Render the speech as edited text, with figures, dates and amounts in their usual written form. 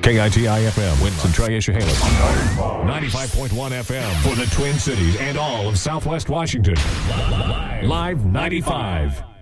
KITI-FM, Winston Triacia-Halis. 95.1 FM for the Twin Cities and all of Southwest Washington. Live 95.